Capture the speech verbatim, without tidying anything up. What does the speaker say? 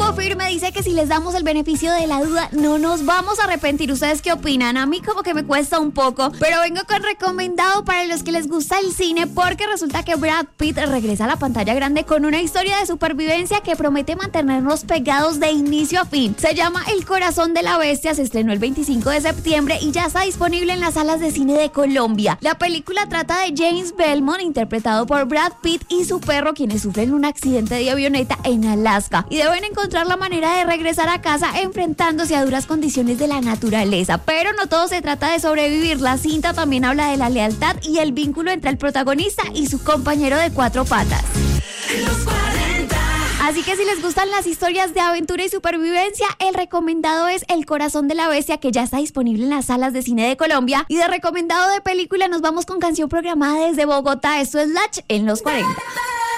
Grupo Firme dice que si les damos el beneficio de la duda, no nos vamos a arrepentir. ¿Ustedes qué opinan? A mí como que me cuesta un poco, pero vengo con recomendado para los que les gusta el cine, porque resulta que Brad Pitt regresa a la pantalla grande con una historia de supervivencia que promete mantenernos pegados de inicio a fin. Se llama El Corazón de la Bestia, se estrenó el veinticinco de septiembre y ya está disponible en las salas de cine de Colombia. La película trata de James Belmont, interpretado por Brad Pitt, y su perro, quienes sufren un accidente de avioneta en Alaska y deben encontrar la manera de regresar a casa enfrentándose a duras condiciones de la naturaleza. Pero no todo se trata de sobrevivir. La cinta también habla de la lealtad y el vínculo entre el protagonista y su compañero de cuatro patas. Los cuarenta. Así que si les gustan las historias de aventura y supervivencia, el recomendado es El Corazón de la Bestia, que ya está disponible en las salas de cine de Colombia. Y de recomendado de película nos vamos con canción programada desde Bogotá. Esto es Latch en los cuarenta.